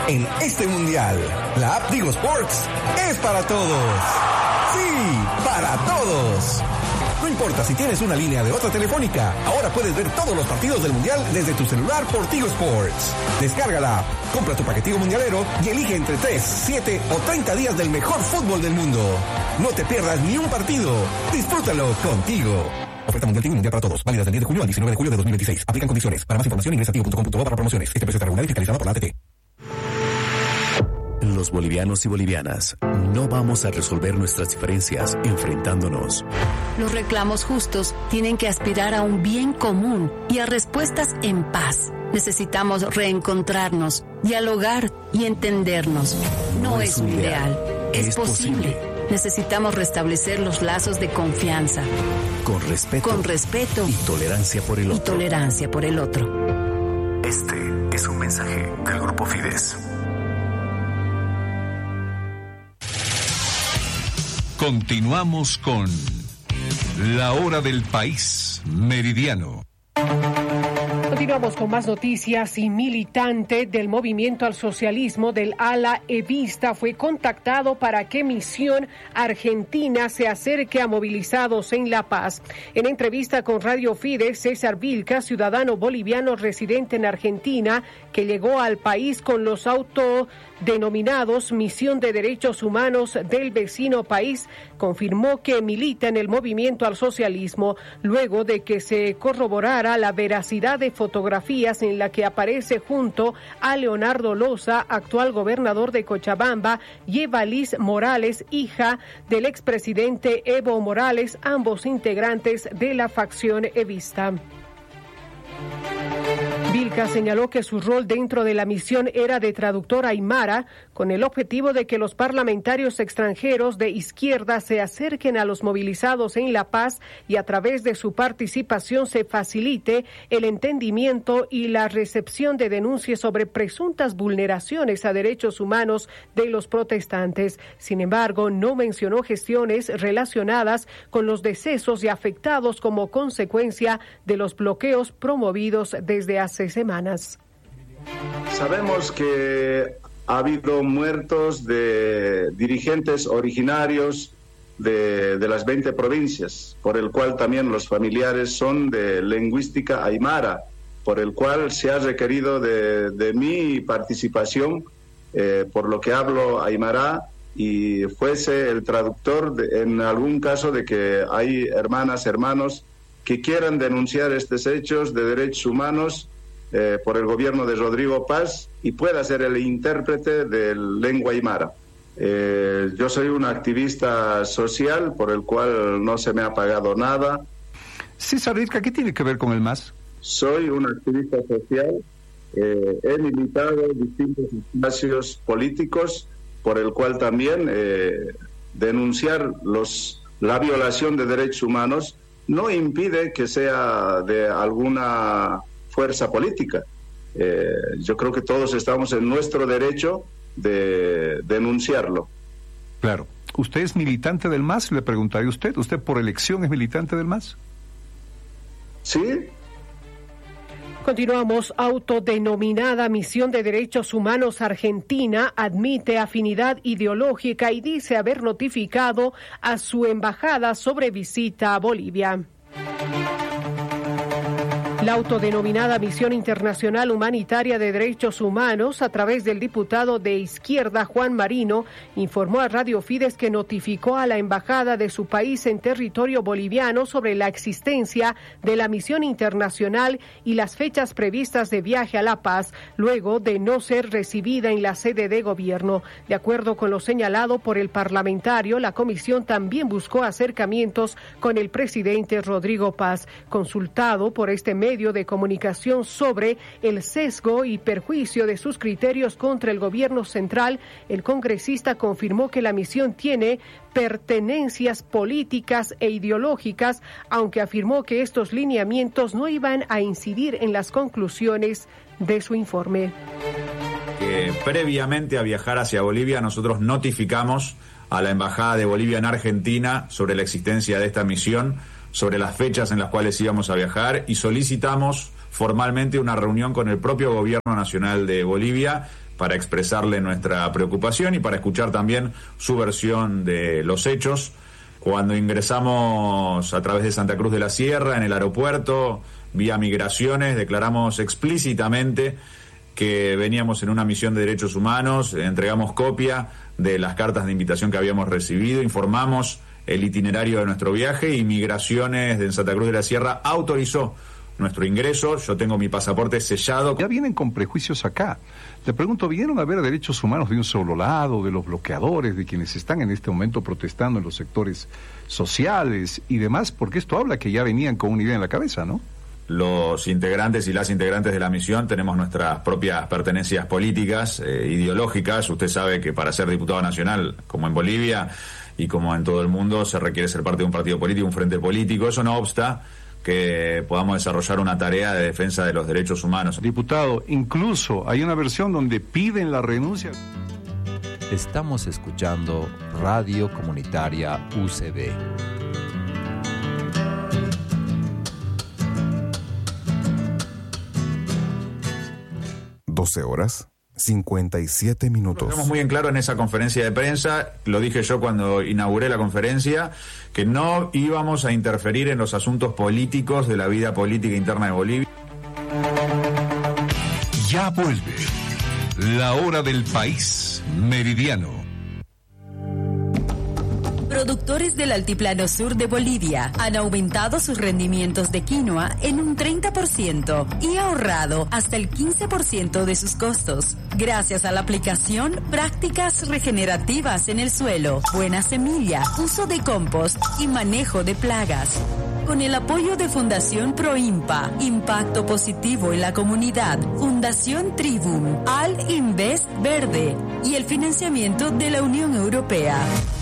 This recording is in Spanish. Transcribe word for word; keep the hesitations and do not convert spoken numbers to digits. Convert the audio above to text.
en este mundial. La app Tigo Sports es para todos. Sí, para todos. No importa si tienes una línea de otra telefónica, ahora puedes ver todos los partidos del mundial desde tu celular por Tigo Sports. Descárgala, compra tu paquetico mundialero y elige entre tres, siete o treinta días del mejor fútbol del mundo. No te pierdas ni un partido. Disfrútalo contigo. Oferta mundial Tigo y mundial para todos. Válidas del diez de julio al diecinueve de julio de dos mil veintiséis. Aplican condiciones. Para más información ingresa a tigo punto com punto bo para promociones. Este precio está regulado y fiscalizado por la A T T. Los bolivianos y bolivianas no vamos a resolver nuestras diferencias enfrentándonos. Los reclamos justos tienen que aspirar a un bien común y a respuestas en paz. Necesitamos reencontrarnos, dialogar y entendernos. No, no es, es un ideal, ideal. Es, es posible. posible. Necesitamos restablecer los lazos de confianza. Con respeto. Con respeto. Y tolerancia por el otro. Y tolerancia por el otro. Este es un mensaje del Grupo Fides. Continuamos con La Hora del País Meridiano. Continuamos con más noticias y militante del Movimiento al Socialismo del ala evista fue contactado para que Misión Argentina se acerque a movilizados en La Paz. En entrevista con Radio Fides, César Vilca, ciudadano boliviano residente en Argentina, que llegó al país con los autodenominados Misión de Derechos Humanos del vecino país, confirmó que milita en el Movimiento al Socialismo luego de que se corroborara la veracidad de fotografías en la que aparece junto a Leonardo Loza, actual gobernador de Cochabamba, y Evaliz Morales, hija del expresidente Evo Morales, ambos integrantes de la facción evista. Vilca señaló que su rol dentro de la misión era de traductor aymara, con el objetivo de que los parlamentarios extranjeros de izquierda se acerquen a los movilizados en La Paz y a través de su participación se facilite el entendimiento y la recepción de denuncias sobre presuntas vulneraciones a derechos humanos de los protestantes. Sin embargo, no mencionó gestiones relacionadas con los decesos y afectados como consecuencia de los bloqueos promovidos desde hace semanas. Sabemos que ha habido muertos de dirigentes originarios de, de las veinte provincias, por el cual también los familiares son de lingüística aymara, por el cual se ha requerido de, de mi participación, eh, por lo que hablo aymara, y fuese el traductor de, en algún caso de que hay hermanas, hermanos que quieran denunciar estos hechos de derechos humanos Eh, por el gobierno de Rodrigo Paz y pueda ser el intérprete de lengua aymara. Eh, yo soy un activista social por el cual no se me ha pagado nada. César Vilca, ¿qué tiene que ver con el M A S? Soy un activista social, eh, he militado en distintos espacios políticos por el cual también eh, denunciar los, la violación de derechos humanos no impide que sea de alguna fuerza política. Eh, yo creo que todos estamos en nuestro derecho de denunciarlo. Claro. ¿Usted es militante del M A S? Le preguntaría a usted. ¿Usted por elección es militante del M A S? Sí. Continuamos. Autodenominada Misión de Derechos Humanos Argentina admite afinidad ideológica y dice haber notificado a su embajada sobre visita a Bolivia. La autodenominada Misión Internacional Humanitaria de Derechos Humanos, a través del diputado de Izquierda Juan Marino, informó a Radio Fides que notificó a la embajada de su país en territorio boliviano sobre la existencia de la misión internacional y las fechas previstas de viaje a La Paz, luego de no ser recibida en la sede de gobierno. De acuerdo con lo señalado por el parlamentario, la comisión también buscó acercamientos con el presidente Rodrigo Paz. Consultado por este medio de comunicación sobre el sesgo y perjuicio de sus criterios contra el gobierno central, el congresista confirmó que la misión tiene pertenencias políticas e ideológicas, aunque afirmó que estos lineamientos no iban a incidir en las conclusiones de su informe. Que previamente a viajar hacia Bolivia, nosotros notificamos a la Embajada de Bolivia en Argentina sobre la existencia de esta misión, sobre las fechas en las cuales íbamos a viajar, y solicitamos formalmente una reunión con el propio gobierno nacional de Bolivia para expresarle nuestra preocupación y para escuchar también su versión de los hechos. Cuando ingresamos a través de Santa Cruz de la Sierra, en el aeropuerto, vía migraciones, declaramos explícitamente que veníamos en una misión de derechos humanos, entregamos copia de las cartas de invitación que habíamos recibido, informamos el itinerario de nuestro viaje y Migraciones de Santa Cruz de la Sierra autorizó nuestro ingreso. Yo tengo mi pasaporte sellado. Ya vienen con prejuicios acá. Le pregunto, ¿vinieron a ver derechos humanos de un solo lado, de los bloqueadores, de quienes están en este momento protestando en los sectores sociales y demás? Porque esto habla que ya venían con una idea en la cabeza, ¿no? Los integrantes y las integrantes de la misión tenemos nuestras propias pertenencias políticas, eh, ideológicas. Usted sabe que para ser diputado nacional, como en Bolivia y como en todo el mundo, se requiere ser parte de un partido político, un frente político. Eso no obsta que podamos desarrollar una tarea de defensa de los derechos humanos. Diputado, incluso hay una versión donde piden la renuncia. Estamos escuchando Radio Comunitaria U C B. doce horas, cincuenta y siete minutos. Lo tenemos muy en claro en esa conferencia de prensa, lo dije yo cuando inauguré la conferencia, que no íbamos a interferir en los asuntos políticos de la vida política interna de Bolivia. Ya vuelve la hora del país meridiano. Productores del altiplano sur de Bolivia han aumentado sus rendimientos de quinoa en un treinta por ciento y ahorrado hasta el quince por ciento de sus costos, gracias a la aplicación prácticas regenerativas en el suelo, buena semilla, uso de compost y manejo de plagas. Con el apoyo de Fundación Proimpa, Impacto Positivo en la Comunidad, Fundación Tribum, Al Invest Verde y el financiamiento de la Unión Europea.